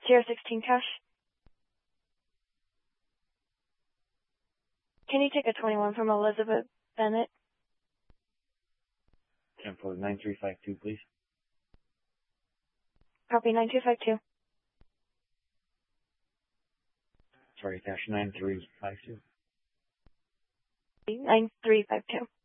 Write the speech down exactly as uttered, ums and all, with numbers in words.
zero sixteen cash. Can you take a twenty-one from Elizabeth Bennett? ten four nine three five two, please. Copy nine two five two. Sorry, cash nine three five two. nine three five two.